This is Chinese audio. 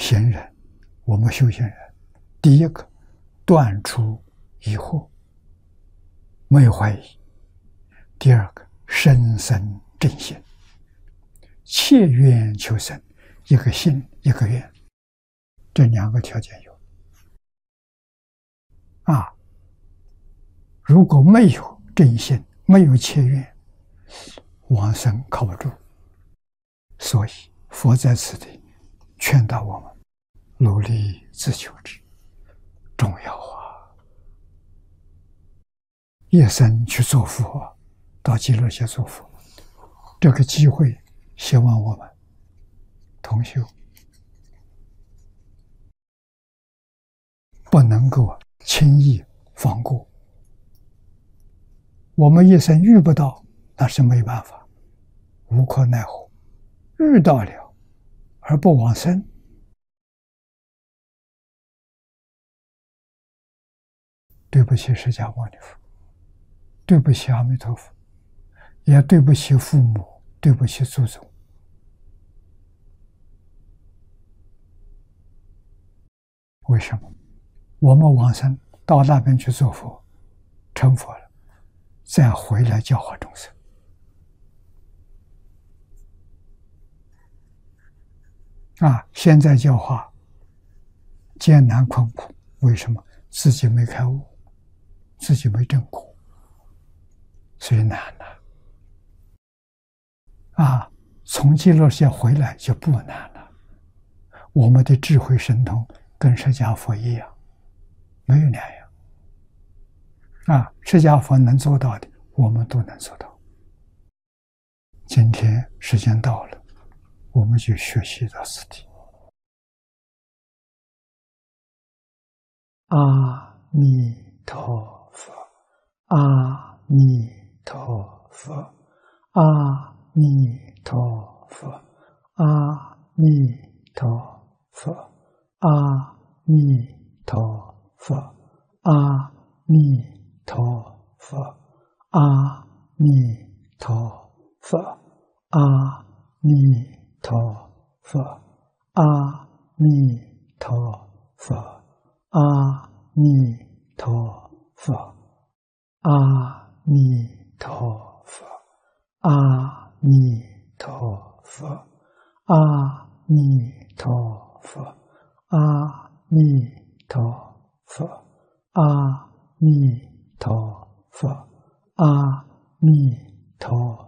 行人，我们修行人，第一个断除疑惑，没有怀疑；第二个深生正信，切愿求生，一个信一个愿，这两个条件有啊。如果没有正信，没有切愿，往生靠不住。所以佛在此地劝导我们努力自求之，重要啊！一生去做佛，到极乐界做佛，这个机会，希望我们同修不能够轻易放过。我们一生遇不到，那是没办法，无可奈何。遇到了而不往生，对不起释迦牟尼佛，对不起阿弥陀佛，也对不起父母，对不起祖宗。为什么？我们往生到那边去做佛，成佛了，再回来教化众生。现在教化艰难困苦，为什么？自己没开悟，自己没证果，所以难了。从极乐界回来就不难了。我们的智慧神通跟释迦佛一样，没有两样。释迦佛能做到的，我们都能做到。今天时间到了，我们就学习到此地。阿弥陀佛，阿弥陀佛，阿弥陀佛，阿弥陀佛，阿弥陀佛，阿弥陀佛，阿弥陀佛，阿弥陀佛，阿弥陀佛，阿弥陀佛，阿弥陀佛，阿弥陀佛，阿弥陀佛，阿弥陀佛，阿弥陀佛，阿弥陀